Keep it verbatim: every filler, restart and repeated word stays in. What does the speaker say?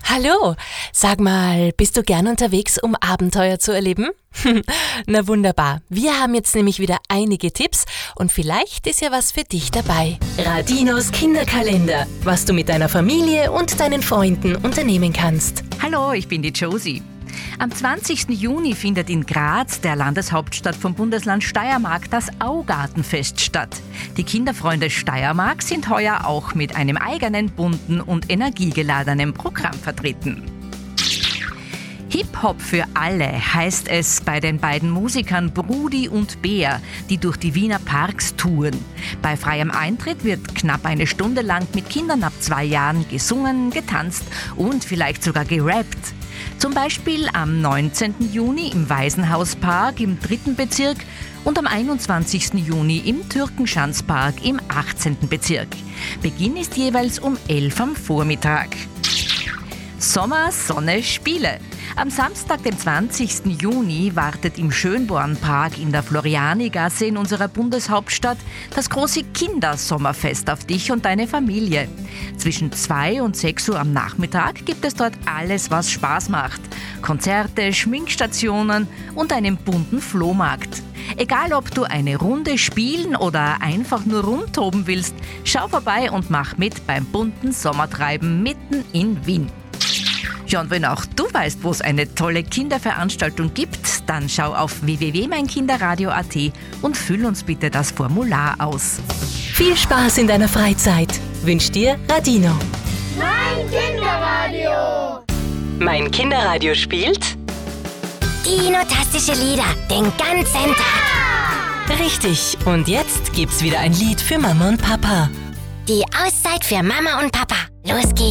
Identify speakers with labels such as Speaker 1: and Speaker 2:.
Speaker 1: Hallo, sag mal, bist du gern unterwegs, um Abenteuer zu erleben? Na wunderbar, wir haben jetzt nämlich wieder einige Tipps und vielleicht ist ja was für dich dabei. Radinos Kinderkalender, was du mit deiner Familie und deinen Freunden unternehmen kannst.
Speaker 2: Hallo, ich bin die Josie. Am zwanzigsten Juni findet in Graz, der Landeshauptstadt vom Bundesland Steiermark, das Augartenfest statt. Die Kinderfreunde Steiermark sind heuer auch mit einem eigenen, bunten und energiegeladenen Programm vertreten. Hip-Hop für alle heißt es bei den beiden Musikern Brudi und Bär, die durch die Wiener Parks touren. Bei freiem Eintritt wird knapp eine Stunde lang mit Kindern ab zwei Jahren gesungen, getanzt und vielleicht sogar gerappt. Zum Beispiel am neunzehnten Juni im Waisenhauspark im dritten Bezirk und am einundzwanzigsten Juni im Türkenschanzpark im achtzehnten Bezirk. Beginn ist jeweils um elf am Vormittag. Sommer, Sonne, Spiele. Am Samstag, dem zwanzigsten Juni, wartet im Schönbornpark in der Florianigasse in unserer Bundeshauptstadt das große Kindersommerfest auf dich und deine Familie. Zwischen zwei und sechs Uhr am Nachmittag gibt es dort alles, was Spaß macht. Konzerte, Schminkstationen und einen bunten Flohmarkt. Egal, ob du eine Runde spielen oder einfach nur rumtoben willst, schau vorbei und mach mit beim bunten Sommertreiben mitten in Wien. Ja, und wenn auch du weißt, wo es eine tolle Kinderveranstaltung gibt, dann schau auf w w w punkt mein kinderradio punkt a t und füll uns bitte das Formular aus.
Speaker 1: Viel Spaß in deiner Freizeit wünscht dir Radino.
Speaker 3: Mein Kinderradio.
Speaker 1: Mein Kinderradio spielt
Speaker 3: Dino-tastische Lieder den ganzen Tag.
Speaker 1: richtig. Und jetzt gibt's wieder ein Lied für Mama und Papa.
Speaker 3: Die Auszeit für Mama und Papa. Los geht's.